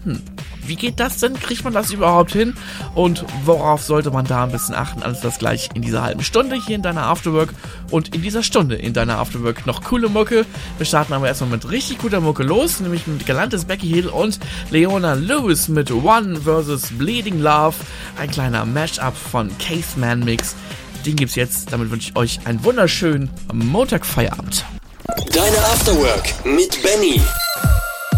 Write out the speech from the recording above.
Wie geht das denn? Kriegt man das überhaupt hin? Und worauf sollte man da ein bisschen achten? Alles das gleich in dieser halben Stunde hier in deiner Afterwork. Und in dieser Stunde in deiner Afterwork noch coole Mucke. Wir starten aber erstmal mit richtig guter Mucke los, nämlich mit Galantis Becky Hill und Leona Lewis mit One vs. Bleeding Love. Ein kleiner Mashup von Caveman Mix. Den gibt's jetzt. Damit wünsche ich euch einen wunderschönen Montagfeierabend. Deine Afterwork mit Benny.